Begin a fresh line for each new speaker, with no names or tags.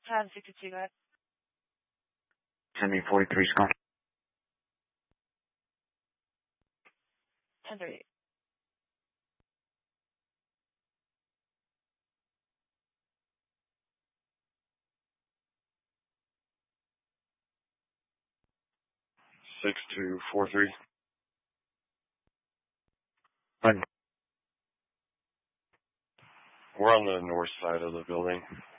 Time 62, go ahead.
Send me 43 skunk.
10:30.
Six two four three.
Button.
We're on the north side of the building.